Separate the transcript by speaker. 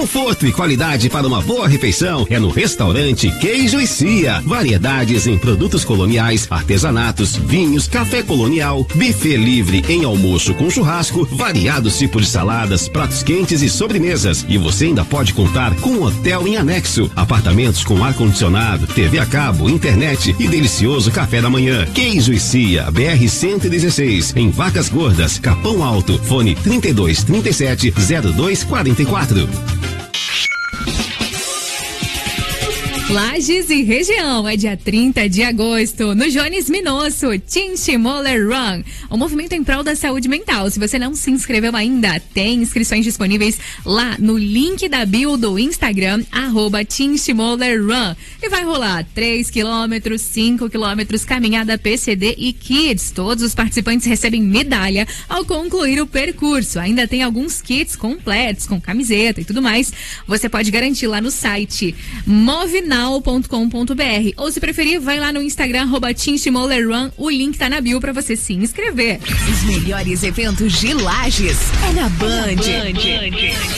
Speaker 1: Conforto e qualidade para uma boa refeição é no restaurante Queijo e Cia. Variedades em produtos coloniais, artesanatos, vinhos, café colonial, buffet livre em almoço com churrasco, variados tipos de saladas, pratos quentes e sobremesas. E você ainda pode contar com um hotel em anexo, apartamentos com ar-condicionado, TV a cabo, internet e delicioso café da manhã. Queijo e Cia, BR-116, em Vacas Gordas, Capão Alto, fone 3237-0244.
Speaker 2: Lages e região, é dia 30 de agosto, no Jones Minosso, Tim Schmoller Run, um movimento em prol da saúde mental. Se você não se inscreveu ainda, tem inscrições disponíveis lá no link da bio do Instagram, @Tim Schmoller Run. E vai rolar 3 quilômetros, 5 quilômetros, caminhada PCD e Kids. Todos os participantes recebem medalha ao concluir o percurso. Ainda tem alguns kits completos, com camiseta e tudo mais. Você pode garantir lá no site movinal.com.br, ou se preferir, vai lá no Instagram @Tim Schmoller Run, o link tá na bio pra você se inscrever.
Speaker 3: Os melhores eventos de Lages é na Band.